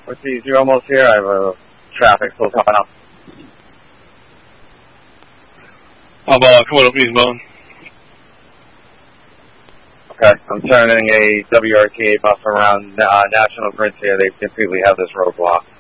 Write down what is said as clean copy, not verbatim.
Ortiz, you're almost here. I have traffic still coming up. I'm coming up eastbound. Okay, I'm turning a WRTA bus around National Grid here. They completely have this road blocked.